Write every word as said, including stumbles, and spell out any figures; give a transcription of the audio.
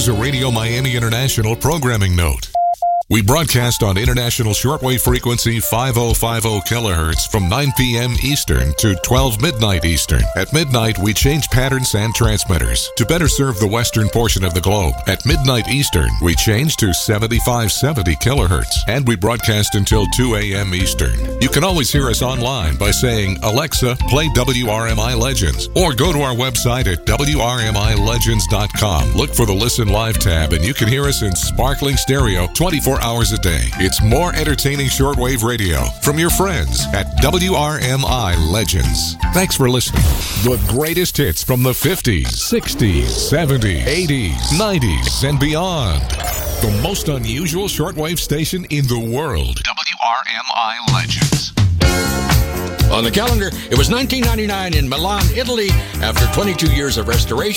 a Radio Miami International programming note. We broadcast on international shortwave frequency five thousand fifty kilohertz from nine p.m. Eastern to twelve midnight Eastern. At midnight, we change patterns and transmitters to better serve the western portion of the globe. At midnight Eastern, we change to seventy-five seventy kilohertz, and we broadcast until two a.m. Eastern. You can always hear us online by saying, Alexa, play W R M I Legends, or go to our website at W R M I legends dot com. Look for the Listen Live tab, and you can hear us in sparkling stereo twenty-four hours a day. It's more entertaining shortwave radio from your friends at W R M I Legends. Thanks for listening. The greatest hits from the fifties, sixties, seventies, eighties, nineties, and beyond. The most unusual shortwave station in the world. W R M I Legends. On the calendar, it was nineteen ninety-nine in Milan, Italy. After twenty-two years of restoration,